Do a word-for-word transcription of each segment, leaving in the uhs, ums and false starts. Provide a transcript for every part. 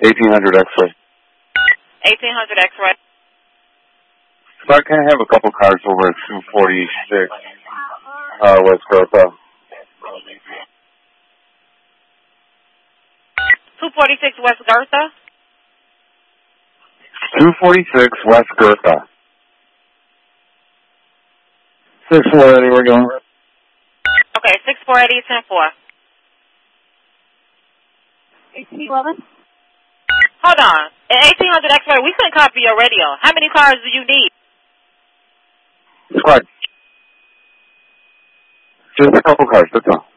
eighteen hundred X-ray. eighteen hundred X-ray. So I can have a couple cars over at two forty-six uh, West Bertha. two forty-six West Gertha? two forty-six West Gertha. six four eighty, we're going. Okay, six four eighty, ten four. eighteen eleven? Hold on. At eighteen hundred X-ray, we couldn't copy your radio. How many cars do you need? Squad. Just a couple cars, that's all.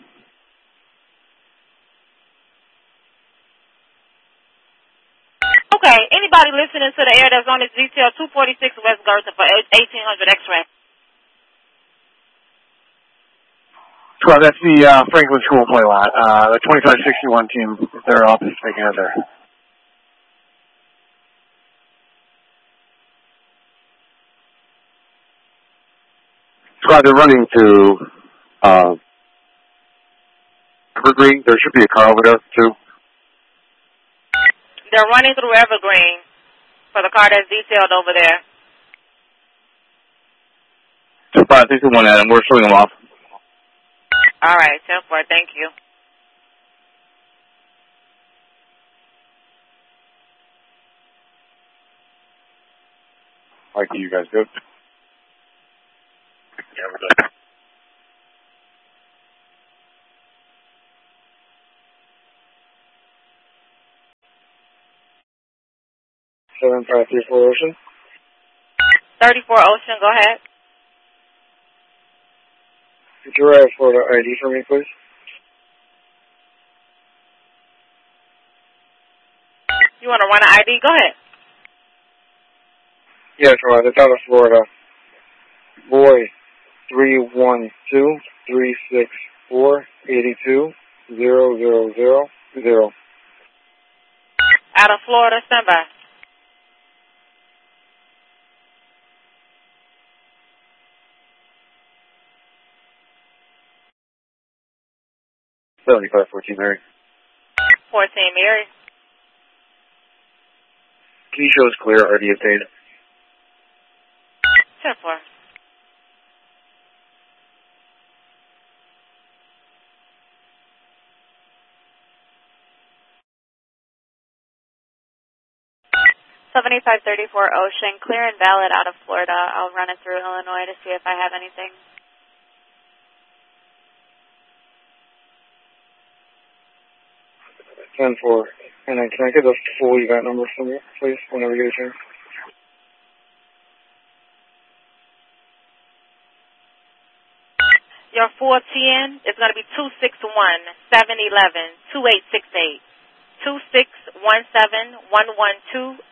Okay, anybody listening to the air that's on this detail, two forty-six West Gertha for eighteen hundred X-ray. Well, that's the uh, Franklin School play lot. Uh, the twenty-five sixty-one team, their office taking it there. Squad, they're running to uh, Evergreen. There should be a car over there, too. They're running through Evergreen for the car that's detailed over there. two five six one, Adam. We're showing them off. All right, ten four, thank you. Mike, you guys good? Yeah, we're good. seven five three four Ocean. thirty-four Ocean, go ahead. Could you write for the I D for me, please? You want to run an I D? Go ahead. Yes, right. It's out of Florida. Boy, three one two three six four eighty two zero zero zero zero. Out of Florida, stand by. seventy-five fourteen, Mary. fourteen, Mary. Key shows clear, R D obtained. ten four. seventy-five thirty-four Ocean, clear and valid out of Florida. I'll run it through Illinois to see if I have anything. ten four. And then can I get the full event number from you, please, whenever you get a chance? Your full T N is going to be two six one seven one one two eight six eight. two six one seven one one two